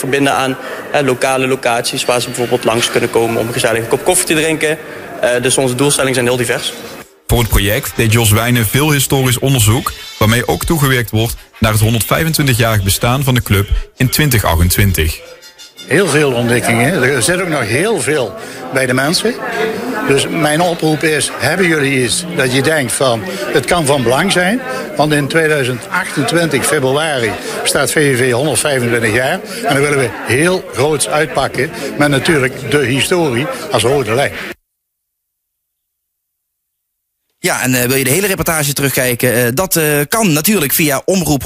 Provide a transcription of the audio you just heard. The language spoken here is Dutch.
verbinden aan lokale locaties waar ze bijvoorbeeld langs kunnen komen om gezellig een kop koffie te drinken. Dus onze doelstellingen zijn heel divers. Voor het project deed Jos Wijnen veel historisch onderzoek, waarmee ook toegewerkt wordt naar het 125-jarig bestaan van de club in 2028. Heel veel ontdekkingen. Er zit ook nog heel veel bij de mensen. Dus mijn oproep is, hebben jullie iets dat je denkt van, het kan van belang zijn. Want in 2028 februari staat VVV 125 jaar. En dan willen we heel groots uitpakken met natuurlijk de historie als rode lijn. Ja, en wil je de hele reportage terugkijken? Dat kan natuurlijk via Omroep